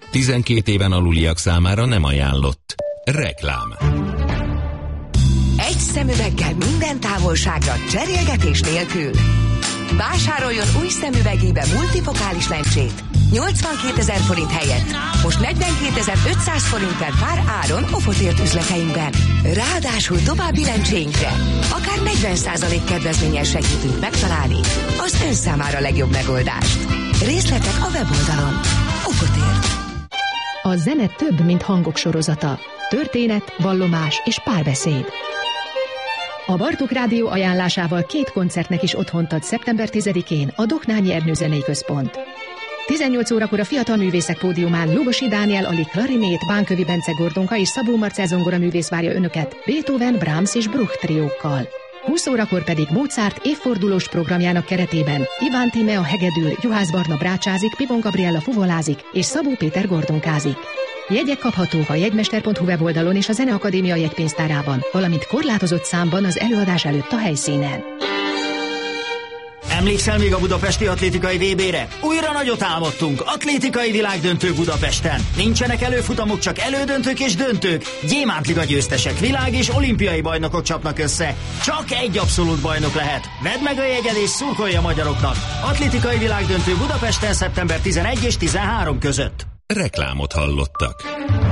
12 éven aluliak számára nem ajánlott. Reklám. Egy szemüveggel minden távolságra cserélgetés nélkül. Vásároljon új szemüvegébe multifokális lencsét 82 000 forint helyett most 42 500 forint per pár áron Ofotért üzleteinkben. Ráadásul további lencséinkre akár 40% kedvezménnyel segítünk megtalálni az ön számára legjobb megoldást. Részletek a weboldalon. Ofotért. A zene több, mint hangok sorozata. Történet, vallomás és párbeszéd. A Bartók Rádió ajánlásával 2 koncertnek is otthont ad szeptember 10-én a Doknányi Ernő Zenei Központ. 18 órakor a Fiatal Művészek Pódiumán Lugosi Dániel Ali klarinét, Bánkövi Bence Gordonka és Szabó Marcell zongoraművész várja önöket Beethoven, Brahms és Bruch triókkal. 20 órakor pedig Mozart évfordulós programjának keretében Iván Tímea hegedül, Juhász Barna brácsázik, Pivon Gabriella fuvolázik és Szabó Péter gordonkázik. Jegyek kaphatók a jegymester.hu weboldalon és a Zeneakadémia jegypénztárában, valamint korlátozott számban az előadás előtt a helyszínen. Emlékszel még a budapesti atlétikai VB-re? Újra nagyot álmodtunk, atlétikai világdöntő Budapesten. Nincsenek előfutamok, csak elődöntők és döntők. Gyémántliga győztesek, világ és olimpiai bajnokok csapnak össze. Csak egy abszolút bajnok lehet. Vedd meg a jegyed és szurkolj a magyaroknak. Atlétikai világdöntő Budapesten szeptember 11 és 13 között. Reklámot hallottak.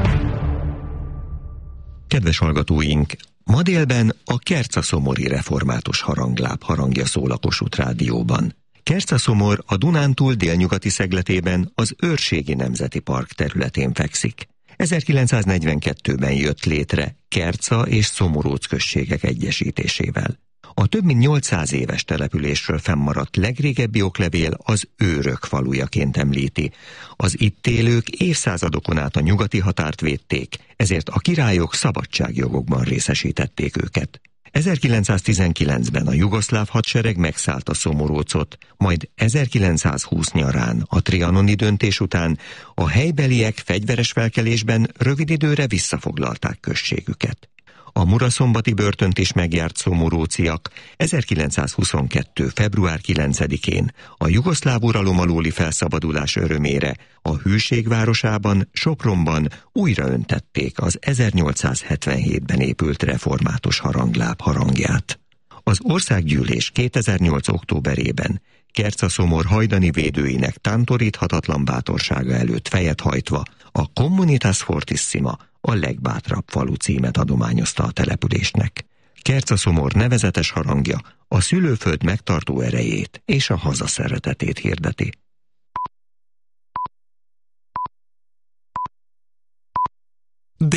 Kedves hallgatóink, ma délben a Kercaszomori református harangláb harangja szól a Kossuth Rádióban. Kercaszomor a Dunántúl délnyugati szegletében az Őrségi Nemzeti Park területén fekszik. 1942-ben jött létre Kerca és Szomoróc községek egyesítésével. A több mint 800 éves településről fennmaradt legrégebbi oklevél az őrök falujaként említi. Az itt élők évszázadokon át a nyugati határt védték, ezért a királyok szabadságjogokban részesítették őket. 1919-ben a jugoszláv hadsereg megszállta Szomorócot, majd 1920 nyarán, a trianoni döntés után a helybeliek fegyveres felkelésben rövid időre visszafoglalták községüket. A muraszombati börtönt is megjárt szomoróciak 1922. február 9-én a jugoszláv uralom alóli felszabadulás örömére a Hűség városában, Sopronban újra öntették az 1877-ben épült református harangláb harangját. Az országgyűlés 2008. októberében Kercaszomor hajdani védőinek tántoríthatatlan bátorsága előtt fejet hajtva a Communitas Fortissima, a legbátrabb falu címet adományozta a településnek. Kercaszomor nevezetes harangja a szülőföld megtartó erejét és a hazaszeretetét hirdeti.